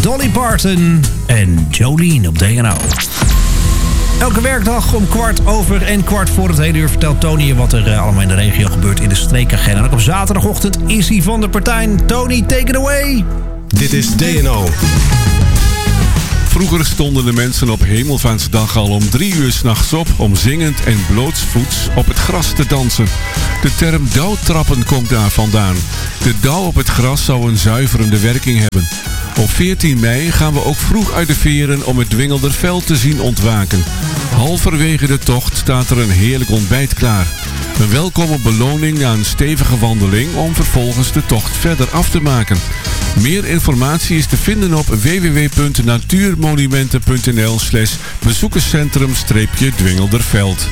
Dolly Parton en Jolene op DNO. Elke werkdag om 15:15 en 15:15 vertelt Tony je wat er allemaal in de regio gebeurt in de streekagenda. En ook op zaterdagochtend is hij van de partij. Tony, take it away! Dit is DNO. Vroeger stonden de mensen op Hemelvaartsdag al om 3 uur 's nachts op om zingend en blootsvoets op het gras te dansen. De term dauwtrappen komt daar vandaan. De dauw op het gras zou een zuiverende werking hebben. Op 14 mei gaan we ook vroeg uit de veren om het Dwingelderveld te zien ontwaken. Halverwege de tocht staat er een heerlijk ontbijt klaar. Een welkome beloning na een stevige wandeling om vervolgens de tocht verder af te maken. Meer informatie is te vinden op www.natuurmonumenten.nl/bezoekerscentrum-Dwingelderveld.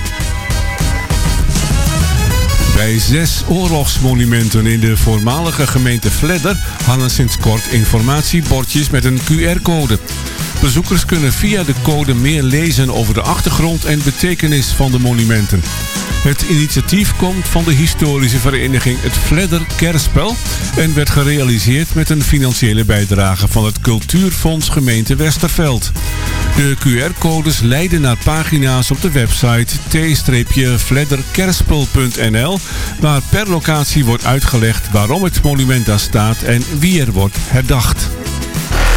Bij 6 oorlogsmonumenten in de voormalige gemeente Vledder hangen sinds kort informatiebordjes met een QR-code. Bezoekers kunnen via de code meer lezen over de achtergrond en betekenis van de monumenten. Het initiatief komt van de historische vereniging Het Vledder Kerspel en werd gerealiseerd met een financiële bijdrage van het Cultuurfonds Gemeente Westerveld. De QR-codes leiden naar pagina's op de website t-vledderkerspel.nl, waar per locatie wordt uitgelegd waarom het monument daar staat en wie er wordt herdacht.